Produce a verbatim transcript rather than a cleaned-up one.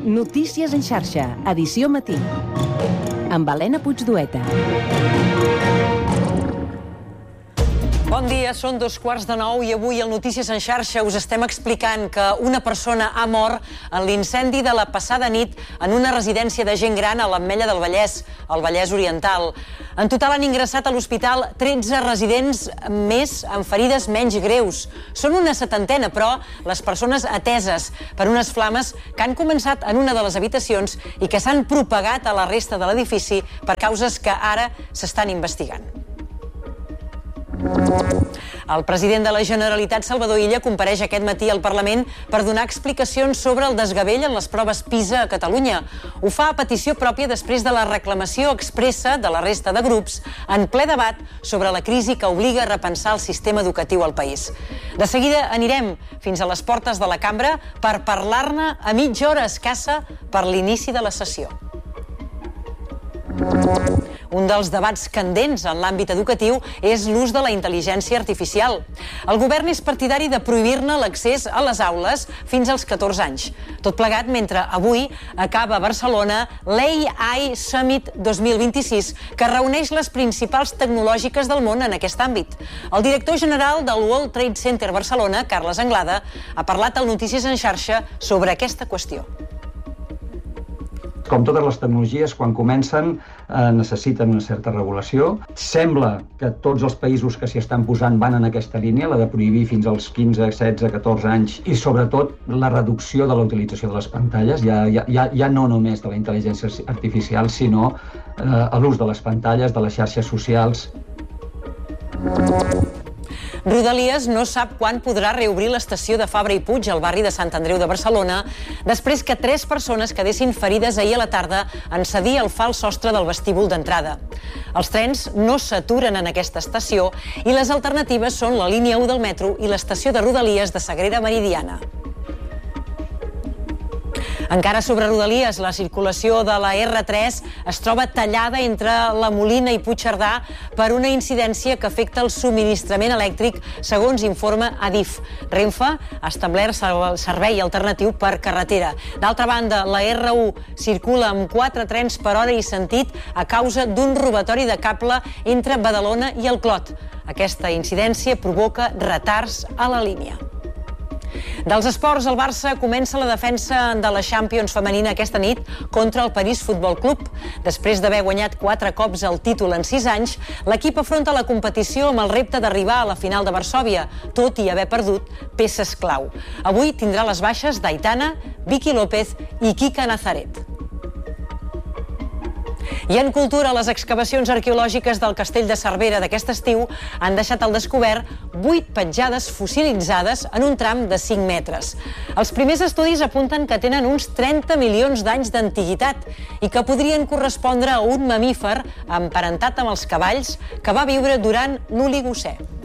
Notícies en xarxa, edició matí. Amb Helena Puigdueta. Bon dia, són dos quarts de nou i avui al Notícies en xarxa us estem explicant que una persona ha mort en l'incendi de la passada nit en una residència de gent gran a l'Ametlla del Vallès, al Vallès Oriental. En total han ingressat a l'hospital tretze residents més amb ferides menys greus. Són una setantena, però les persones ateses per unes flames que han començat en una de les habitacions i que s'han propagat a la resta de l'edifici per causes que ara s'estan investigant. El president de la Generalitat, Salvador Illa, compareix aquest matí al Parlament per donar explicacions sobre el desgavell en les proves PISA a Catalunya. Ho fa a petició pròpia després de la reclamació expressa de la resta de grups en ple debat sobre la crisi que obliga a repensar el sistema educatiu al país. De seguida anirem fins a les portes de la cambra per parlar-ne a mitja hora escassa per l'inici de la sessió. Un dels debats candents en l'àmbit educatiu és l'ús de la intel·ligència artificial. El govern és partidari de prohibir-ne l'accés a les aules fins als catorze anys. Tot plegat mentre avui acaba a Barcelona l'A I Summit dos mil vint-i-sis, que reuneix les principals tecnològiques del món en aquest àmbit. El director general del World Trade Center Barcelona, Carles Anglada, ha parlat al Notícies en xarxa sobre aquesta qüestió. Com totes les tecnologies, quan comencen eh, necessiten una certa regulació. Sembla que tots els països que s'hi estan posant van en aquesta línia, la de prohibir fins als quinze, setze, catorze anys, i sobretot la reducció de la utilització de les pantalles, ja, ja, ja, ja no només de la intel·ligència artificial, sinó eh, l'ús de les pantalles, de les xarxes socials. Rodalies no sap quan podrà reobrir l'estació de Fabra i Puig, al barri de Sant Andreu de Barcelona, després que tres persones quedessin ferides ahir a la tarda en cedir el fals sostre del vestíbul d'entrada. Els trens no s'aturen en aquesta estació i les alternatives són la línia u del metro i l'estació de Rodalies de Sagrera Meridiana. Encara sobre Rodalies, la circulació de la erre tres es troba tallada entre la Molina i Puigcerdà per una incidència que afecta el subministrament elèctric, segons informa Adif. Renfe ha establert el servei alternatiu per carretera. D'altra banda, la erre u circula amb quatre trens per hora i sentit a causa d'un robatori de cable entre Badalona i el Clot. Aquesta incidència provoca retards a la línia. Dels esports, el Barça comença la defensa de la Champions femenina aquesta nit contra el París Futbol Club. Després d'haver guanyat quatre cops el títol en sis anys, l'equip afronta la competició amb el repte d'arribar a la final de Varsòvia, tot i haver perdut peces clau. Avui tindrà les baixes d'Aitana, Vicky López i Kika Nazaret. I en cultura, les excavacions arqueològiques del castell de Cervera d'aquest estiu han deixat al descobert vuit petjades fossilitzades en un tram de cinc metres. Els primers estudis apunten que tenen uns trenta milions d'anys d'antiguitat i que podrien correspondre a un mamífer emparentat amb els cavalls que va viure durant l'Oligocè.